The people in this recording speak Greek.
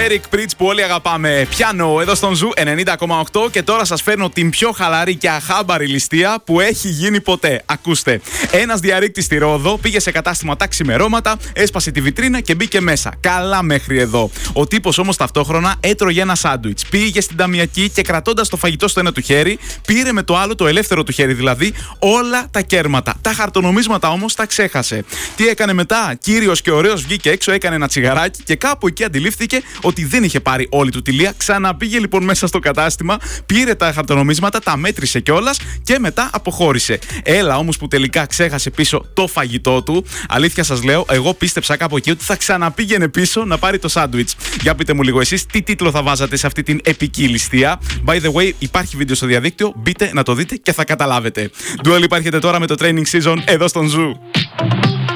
Eric Pritch που όλοι αγαπάμε. Πιάνω εδώ στον Ζου 90,8 και τώρα σας φέρνω την πιο χαλαρή και αχάμπαρη ληστεία που έχει γίνει ποτέ. Ακούστε. Ένας διαρρήκτης στη Ρόδο πήγε σε κατάστημα τα ξημερώματα, έσπασε τη βιτρίνα και μπήκε μέσα. Καλά μέχρι εδώ. Ο τύπος όμως ταυτόχρονα έτρωγε ένα σάντουιτς. Πήγε στην ταμιακή και κρατώντας το φαγητό στο ένα του χέρι, πήρε με το άλλο, το ελεύθερο του χέρι δηλαδή, όλα τα κέρματα. Τα χαρτονομίσματα όμως τα ξέχασε. Τι έκανε μετά? Κύριος και ωραίος βγήκε έξω, έκανε ένα τσιγαράκι και κάπου εκεί αντιλήφθηκε ότι δεν είχε πάρει όλη του τη λία. Ξαναπήγε λοιπόν μέσα στο κατάστημα, πήρε τα χαρτονομίσματα, τα μέτρησε κιόλας και μετά αποχώρησε. Έλα όμως που τελικά ξέχασε πίσω το φαγητό του. Αλήθεια σας λέω, εγώ πίστεψα κάπου εκεί ότι θα ξαναπήγαινε πίσω να πάρει το σάντουιτς. Για πείτε μου λίγο εσείς τι τίτλο θα βάζατε σε αυτή την επική ληστεία. By the way, υπάρχει βίντεο στο διαδίκτυο, μπείτε να το δείτε και θα καταλάβετε. Dua Lipa έρχεται τώρα με το Training Season εδώ στον Ζου.